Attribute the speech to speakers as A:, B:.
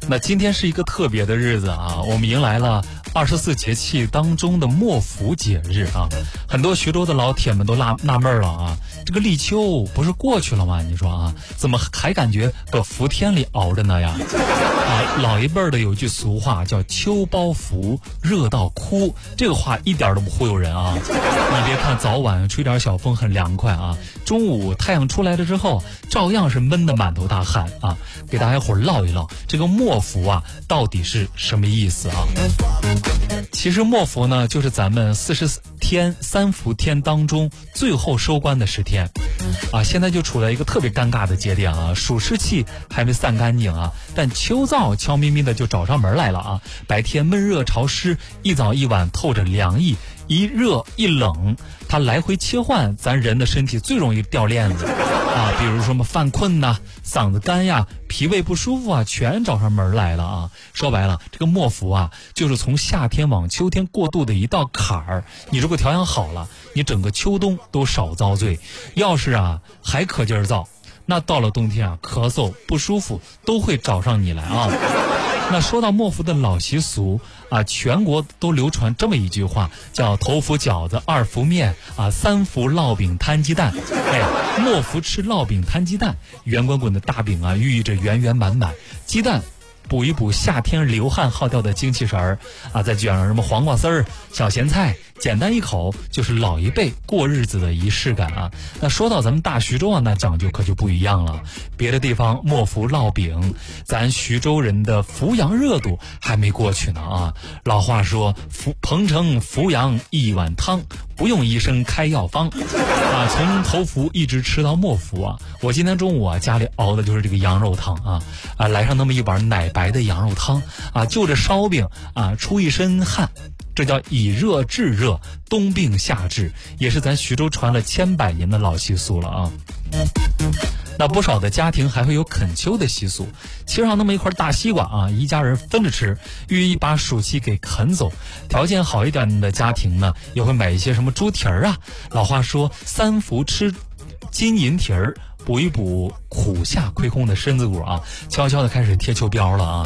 A: 那今天是一个特别的日子啊，我们迎来了24节气当中的莫伏节日啊。很多徐州的老铁们都纳闷了啊，这个立秋不是过去了吗？你说啊，怎么还感觉搁伏天里熬着呢呀？啊，老一辈的有句俗话叫秋包伏，热到哭，这个话一点都不忽悠人啊。你别看早晚吹点小风很凉快啊，中午太阳出来了之后，照样是闷得满头大汗啊。给大家伙唠一唠这个莫伏啊到底是什么意思啊？其实莫伏呢，就是咱们40天3伏天当中最后收官的10天啊。现在就处在一个特别尴尬的节点啊，暑湿气还没散干净啊，但秋燥悄咪咪的就找上门来了啊。白天闷热潮湿，一早一晚透着凉意，一热一冷，它来回切换，咱人的身体最容易掉链子啊。比如说什么犯困呐、嗓子干呀、脾胃不舒服啊，全找上门来了啊。说白了，这个莫伏啊，就是从夏天往秋天过渡的一道坎儿。你如果调养好了，你整个秋冬都少遭罪。要是啊还可劲儿造，那到了冬天啊，咳嗽不舒服都会找上你来啊。那说到莫伏的老习俗啊，全国都流传这么一句话，叫头伏饺子，2伏面啊，3伏烙饼摊鸡蛋。哎，莫伏吃烙饼摊鸡蛋，圆滚滚的大饼啊，寓意着圆圆满满，鸡蛋补一补夏天流汗耗掉的精气神儿啊，再卷上什么黄瓜丝儿、小咸菜，简单一口就是老一辈过日子的仪式感啊。那说到咱们大徐州啊，那讲究可就不一样了。别的地方莫伏烙饼，咱徐州人的伏阳热度还没过去呢啊。老话说，鹏城伏阳一碗汤，不用医生开药方啊。从头伏一直吃到末伏啊，我今天中午啊家里熬的就是这个羊肉汤啊，来上那么一碗奶白的羊肉汤啊，就着烧饼啊出一身汗，这叫以热制热，冬病夏治，也是咱徐州传了千百年的老习俗了啊。那不少的家庭还会有啃秋的习俗，切上那么一块大西瓜啊，一家人分着吃，寓意把暑气给啃走。条件好一点的家庭呢，也会买一些什么猪蹄儿啊。老话说3伏吃金银蹄儿，补一补苦夏亏空的身子骨啊，悄悄的开始贴秋膘了啊。